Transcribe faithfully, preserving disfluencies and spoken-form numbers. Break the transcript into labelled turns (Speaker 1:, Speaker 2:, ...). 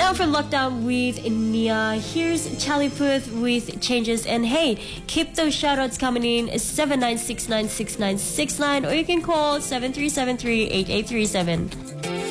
Speaker 1: Down for Lockdown with Nia. Here's Charlie Puth with Changes. And hey, keep those shoutouts coming in, seven nine six nine six nine six nine, or you can call seven three seven three eight eight three seven.